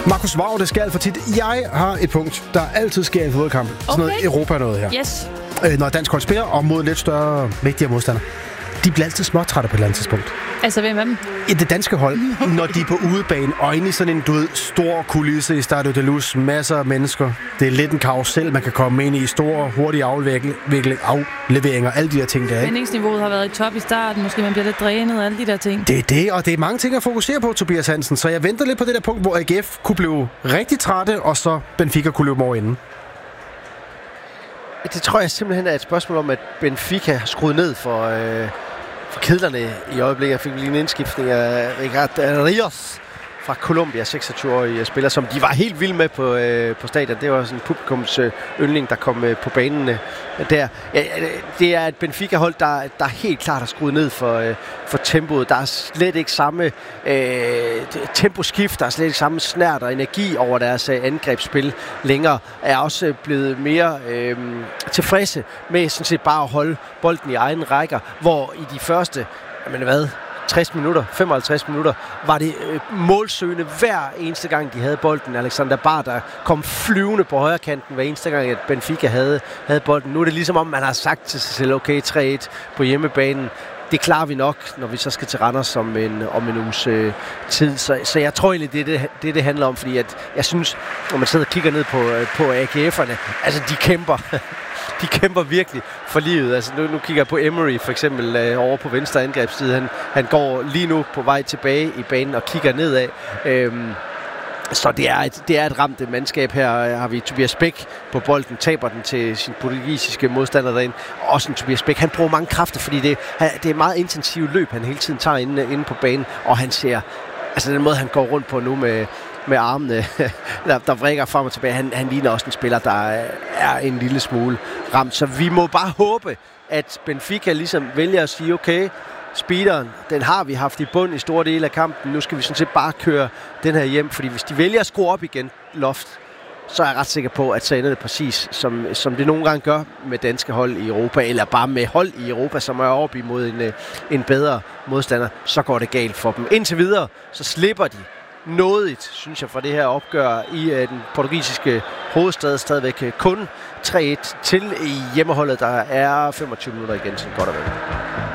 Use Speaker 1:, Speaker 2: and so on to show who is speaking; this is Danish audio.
Speaker 1: Markus Vaur, det sker alt for tit. Jeg har et punkt, der altid sker i fodboldkamp. Sådan noget Europa noget her.
Speaker 2: Yes.
Speaker 1: Når dansk hold spiller, og mod en lidt større, vigtigere modstander. De bliver altid småtrætte på et eller andet tidspunkt.
Speaker 2: Altså, hvem af dem?
Speaker 1: I det danske hold, når de er på udebane, og inde i sådan en, stor kulisse i Stadio de Luz, masser af mennesker. Det er lidt en karusel, man kan komme ind i, store, hurtige afleveringer, alle de der ting, der er.
Speaker 2: Spændingsniveauet har været i top i starten, måske man bliver lidt drænet og alle de der ting.
Speaker 1: Det er det, og det er mange ting at fokusere på, Tobias Hansen. Så jeg venter lidt på det der punkt, hvor AGF kunne blive rigtig trætte, og så Benfica kunne løbe over inden.
Speaker 3: Det tror jeg simpelthen er et spørgsmål om, at Benfica har skruet ned for kedlerne i øjeblikket. Jeg fik lige en indskiftning af Ricardo Rios fra Colombia, 26-årige spiller, som de var helt vilde med på stadion. Det var sådan en publikums yndling, der kom på banen der. Ja, det er et Benfica-hold, der helt klart har skruet ned for tempoet. Der er slet ikke samme temposkift, der er slet ikke samme snært og energi over deres angrebsspil længere. Er også blevet mere tilfredse med sådan set bare at holde bolden i egen rækker, hvor i de første, 60 minutter, 55 minutter, var det målsøgende hver eneste gang, de havde bolden. Alexander Bard, der kom flyvende på højre kanten hver eneste gang, at Benfica havde bolden. Nu er det ligesom om, man har sagt til sig selv, okay, 3-1 på hjemmebanen. Det klarer vi nok, når vi så skal til Randers om en uges tid. Så jeg tror egentlig, det handler om, fordi at jeg synes, når man sidder og kigger ned på AGF'erne, altså de kæmper. De kæmper virkelig for livet. Altså nu kigger jeg på Emery for eksempel over på venstre angrebsside. Han går lige nu på vej tilbage i banen og kigger nedad. Så det er et ramt mandskab. Her har vi Tobias Bæk på bolden, taber den til sin portugisiske modstander derinde. Også en Tobias Bæk. Han bruger mange kræfter, fordi det er meget intensivt løb, han hele tiden tager inde på banen. Og han ser, altså den måde, han går rundt på nu med armene, der vrikker frem og tilbage. Han ligner også en spiller, der er en lille smule ramt. Så vi må bare håbe, at Benfica ligesom vælger at sige, okay, speederen, den har vi haft i bund i store dele af kampen. Nu skal vi sådan set bare køre den her hjem, fordi hvis de vælger at skrue op igen loft, så er jeg ret sikker på, at så ender det præcis, som det nogle gange gør med danske hold i Europa, eller bare med hold i Europa, som er op imod en bedre modstander. Så går det galt for dem. Indtil videre, så slipper de nådigt, synes jeg, fra det her opgør i den portugisiske hovedstad. Stadigvæk kun 3-1 til i hjemmeholdet. Der er 25 minutter igen, så godt og vel.